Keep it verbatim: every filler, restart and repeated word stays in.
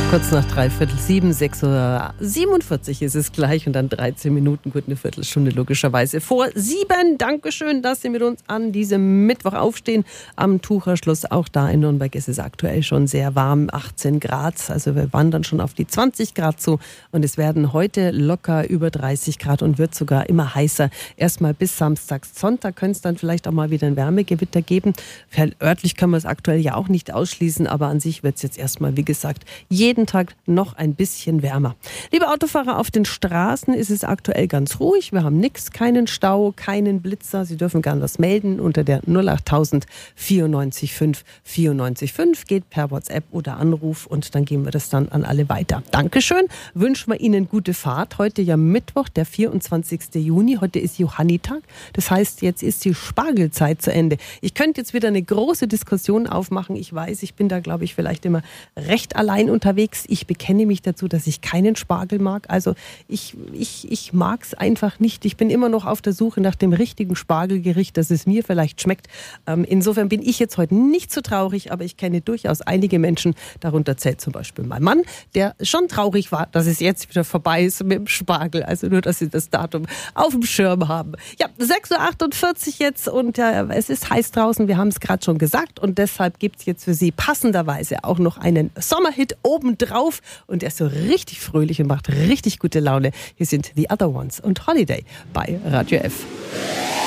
Kurz nach dreiviertel sieben, sechs Uhr siebenundvierzig ist es gleich und dann dreizehn Minuten, gut eine Viertelstunde logischerweise vor sieben. Dankeschön, dass Sie mit uns an diesem Mittwoch aufstehen am Tucherschluss. Auch da in Nürnberg ist es aktuell schon sehr warm, achtzehn Grad. Also wir wandern schon auf die zwanzig Grad zu und es werden heute locker über dreißig Grad und wird sogar immer heißer. Erstmal bis Samstag. Sonntag könnte es dann vielleicht auch mal wieder ein Wärmegewitter geben. Örtlich können wir es aktuell ja auch nicht ausschließen, aber an sich wird es jetzt erstmal, wie gesagt, jeden Tag noch ein bisschen wärmer. Liebe Autofahrer, auf den Straßen ist es aktuell ganz ruhig. Wir haben nichts, keinen Stau, keinen Blitzer. Sie dürfen gern was melden unter der null achttausend vierundneunzig fünf vierundneunzig fünf. Geht per WhatsApp oder Anruf und dann geben wir das dann an alle weiter. Dankeschön. Wünschen wir Ihnen gute Fahrt. Heute ja Mittwoch, der vierundzwanzigsten Juni. Heute ist Johannitag. Das heißt, jetzt ist die Spargelzeit zu Ende. Ich könnte jetzt wieder eine große Diskussion aufmachen. Ich weiß, ich bin da, glaube ich, vielleicht immer recht allein unterwegs. Ich bekenne mich dazu, dass ich keinen Spargel mag. Also ich, ich, ich mag es einfach nicht. Ich bin immer noch auf der Suche nach dem richtigen Spargelgericht, dass es mir vielleicht schmeckt. Ähm, insofern bin ich jetzt heute nicht so traurig, aber ich kenne durchaus einige Menschen, darunter zählt zum Beispiel mein Mann, der schon traurig war, dass es jetzt wieder vorbei ist mit dem Spargel. Also nur, dass Sie das Datum auf dem Schirm haben. Ja, sechs Uhr achtundvierzig jetzt und äh, es ist heiß draußen, wir haben es gerade schon gesagt und deshalb gibt es jetzt für Sie passenderweise auch noch einen Sommerhit oben drauf und er ist so richtig fröhlich und macht richtig gute Laune. Hier sind The Other Ones und Holiday bei Radio F.